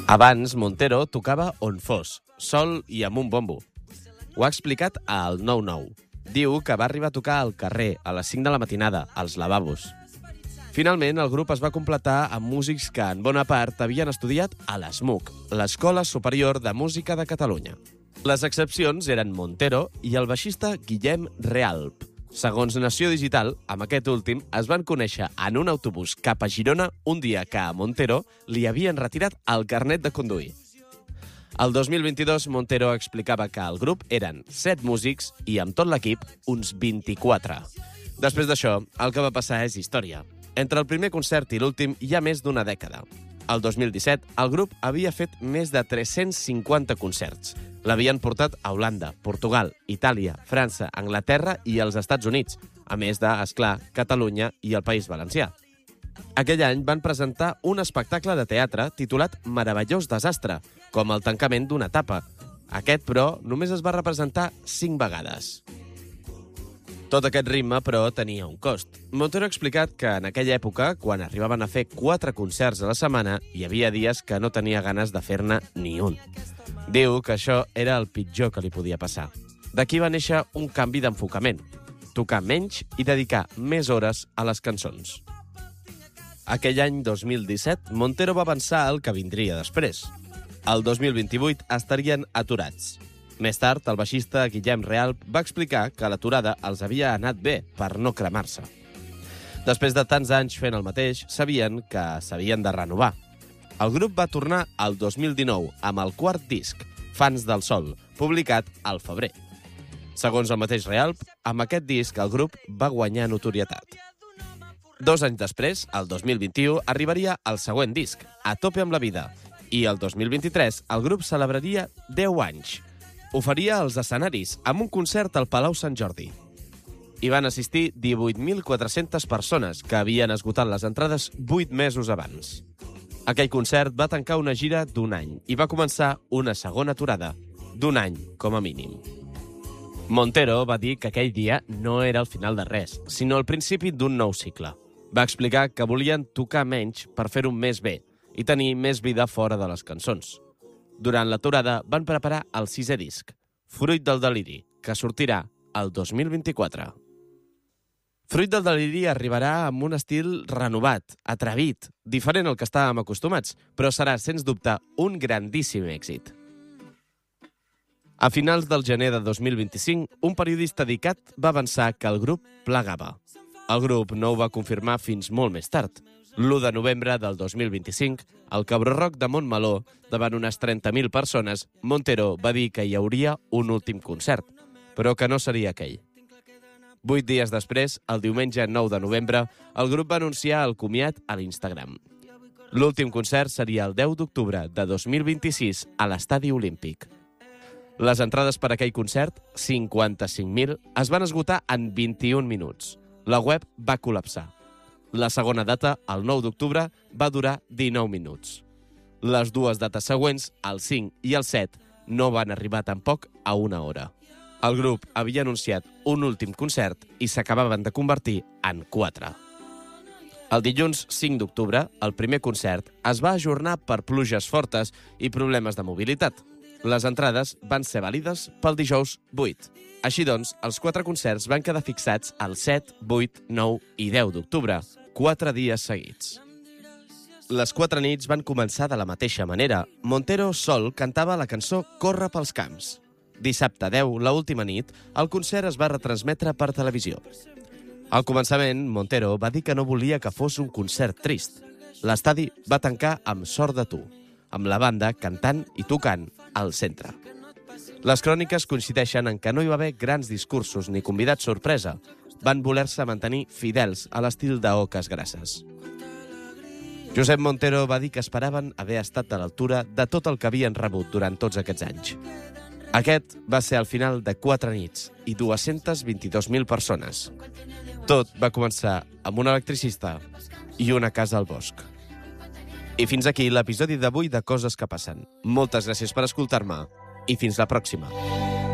Abans, Montero tocava on fos, sol i amb un bombo. Ho ha explicat al 9-9. Diu que va arribar a tocar al carrer a les 5 de la matinada, als lavabos. Finalment, el grup es va completar amb músics que, en bona part, havien estudiat a l'ESMUC, l'Escola Superior de Música de Catalunya. Les excepcions eren Montero i el baixista Guillem Realp. Segons Nació Digital, amb aquest últim es van conèixer en un autobús cap a Girona un dia que a Montero li havien retirat el carnet de conduir. El 2022, Montero explicava que el grup eren 7 músics i, amb tot l'equip, uns 24. Després d'això, el que va passar és història. Entre el primer concert i l'últim hi ha més d'una dècada. El 2017, el grup havia fet més de 350 concerts. L'havien portat a Holanda, Portugal, Itàlia, França, Anglaterra i els Estats Units, a més de, esclar, Catalunya i el País Valencià. Aquell any van presentar un espectacle de teatre titulat Meravellós desastre, com el tancament d'una etapa. Aquest, però, només es va representar 5 vegades. Tot aquest ritme, però, tenia un cost. Montero ha explicat que en aquella època, quan arribaven a fer 4 concerts a la setmana, hi havia dies que no tenia ganes de fer-ne ni un. Diu que això era el pitjor que li podia passar. D'aquí va néixer un canvi d'enfocament. Tocar menys i dedicar més hores a les cançons. Aquell any 2017, Montero va avançar el que vindria després. El 2028 estarien aturats. Més tard, el baixista Guillem Realp va explicar que l'aturada els havia anat bé per no cremar-se. Després de tants anys fent el mateix, sabien que s'havien de renovar. El grup va tornar al 2019 amb el 4è disc, Fans del Sol, publicat al febrer. Segons el mateix Realp, amb aquest disc el grup va guanyar notorietat. 2 anys després, el 2021, arribaria el següent disc, A tope amb la vida, i el 2023 el grup celebraria 10 anys. Ho faria als escenaris, amb un concert al Palau Sant Jordi. Hi van assistir 18.400 persones que havien esgotat les entrades 8 mesos abans. Aquell concert va tancar una gira d'1 any i va començar una segona aturada, d'1 any, com a mínim. Montero va dir que aquell dia no era el final de res, sinó el principi d'un nou cicle. Va explicar que volien tocar menys per fer-ho més bé i tenir més vida fora de les cançons. Durant l'aturada van preparar el 6è disc, Fruit del deliri, que sortirà el 2024. Fruit del deliri arribarà amb un estil renovat, atrevit, diferent al que estàvem acostumats, però serà, sens dubte, un grandíssim èxit. A finals del gener de 2025, un periodista dedicat va avançar que el grup plegava. El grup no ho va confirmar fins molt més tard. L'1 de novembre del 2025, al Cabró Rock de Montmeló, davant unes 30.000 persones, Montero va dir que hi hauria un últim concert, però que no seria aquell. 8 dies després, el diumenge 9 de novembre, el grup va anunciar el comiat a l'Instagram. L'últim concert seria el 10 d'octubre de 2026 a l'Estadi Olímpic. Les entrades per a aquell concert, 55.000, es van esgotar en 21 minuts. La web va col·lapsar. La segona data, el 9 d'octubre, va durar 19 minuts. Les 2 dates següents, el 5 i el 7, no van arribar tampoc a 1 hora. El grup havia anunciat un últim concert i s'acabaven de convertir en 4. El dilluns 5 d'octubre, el primer concert, es va ajornar per pluges fortes i problemes de mobilitat. Les entrades van ser vàlides pel dijous 8. Així doncs, els 4 concerts van quedar fixats el 7, 8, 9 i 10 d'octubre, 4 dies seguits. Les 4 nits van començar de la mateixa manera. Montero sol cantava la cançó Corre pels camps. Dissabte 10, l'última nit, el concert es va retransmetre per televisió. Al començament, Montero va dir que no volia que fos un concert trist. L'estadi va tancar amb Sort de tu, amb la banda cantant i tocant al centre. Les cròniques coincideixen en que no hi va haver grans discursos ni convidats sorpresa. Van voler-se mantenir fidels a l'estil d'Oques Grasses. Josep Montero va dir que esperaven haver estat a l'altura de tot el que havien rebut durant tots aquests anys. Aquest va ser el final de 4 nits i 222.000 persones. Tot va començar amb un electricista i una casa al bosc. I fins aquí l'episodi d'avui de Coses que passen. Moltes gràcies per escoltar-me i fins la pròxima.